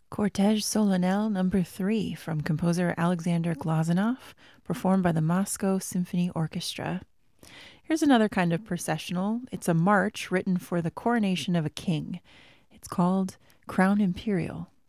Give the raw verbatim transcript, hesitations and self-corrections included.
Cortège Solennel number three from composer Alexander Glazunov, performed by the Moscow Symphony Orchestra. Here's another kind of processional. It's a march written for the coronation of a king. It's called Crown Imperial.